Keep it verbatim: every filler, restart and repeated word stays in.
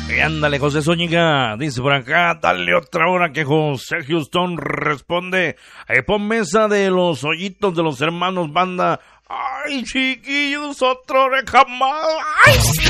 Y ándale, José Zúñiga, dice por acá, dale otra hora que José Houston responde. Eh, pon mesa de los hoyitos de los hermanos banda. Ay, chiquillos, otro oreja más. Ay.